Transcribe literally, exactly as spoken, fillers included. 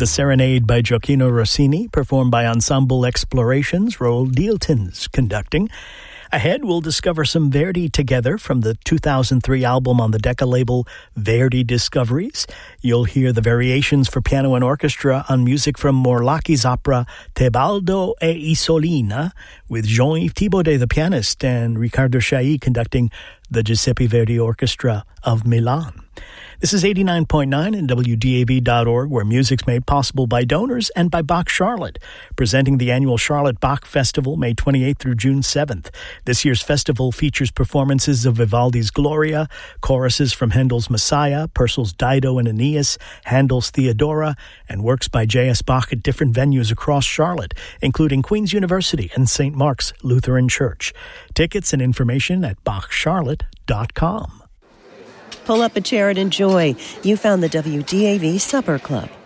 The Serenade by Gioacchino Rossini, performed by Ensemble Explorations, Roel Deeltens conducting. Ahead, we'll discover some Verdi together from the two thousand three album on the Decca label, Verdi Discoveries. You'll hear the variations for piano and orchestra on music from Morlacchi's opera Tebaldo e Isolina, with Jean-Yves Thibaudet, the pianist, and Riccardo Chailly conducting the Giuseppe Verdi Orchestra of Milan. This is eighty-nine point nine and W D A V dot org, where music's made possible by donors and by Bach Charlotte, presenting the annual Charlotte Bach Festival May twenty-eighth through June seventh. This year's festival features performances of Vivaldi's Gloria, choruses from Handel's Messiah, Purcell's Dido and Aeneas, Handel's Theodora, and works by J S. Bach at different venues across Charlotte, including Queen's University and Saint Mark's Lutheran Church. Tickets and information at bach charlotte dot com. Pull up a chair and enjoy. You found the W D A V Supper Club.